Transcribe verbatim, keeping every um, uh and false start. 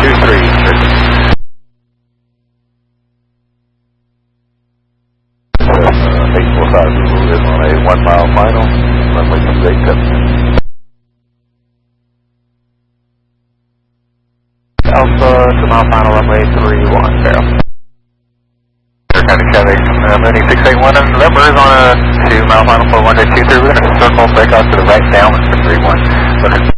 two three. eight four five Zulu is on a one mile final, runway two eight seven. Alpha, two mile final, runway three one, zero. County Chevy, uh, Mooney six eight one, and November is on a two mile final for one day two three. We're going to circle, break off to the right down for three one. Looking